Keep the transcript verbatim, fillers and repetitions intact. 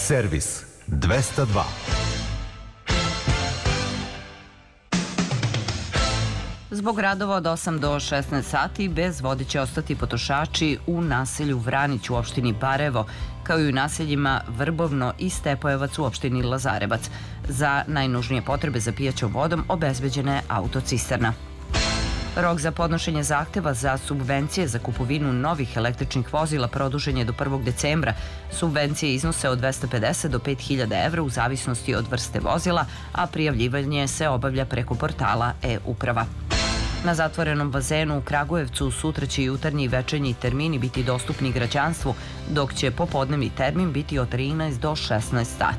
Servis dvesta dva. Zbog radova od osam do šesnaest sati bez vode će ostati potrošači u naselju Vranić u opštini Barajevo, kao i u naseljima Vrbovno i Stepojevac u opštini Lazarevac. Za najnužnije potrebe za pijaćom vodom obezbeđena je autocisterna. Rok za podnošenje zahteva za subvencije za kupovinu novih električnih vozila produžen je do prvog decembra. Subvencije iznose od dvesta pedeset do pet hiljada evra u zavisnosti od vrste vozila, a prijavljivanje se obavlja preko portala e-uprava. Na zatvorenom bazenu u Kragujevcu sutra će jutarnji i večernji termini biti dostupni građanstvu, dok će popodnevni termin biti od trinaest do šesnaest sati.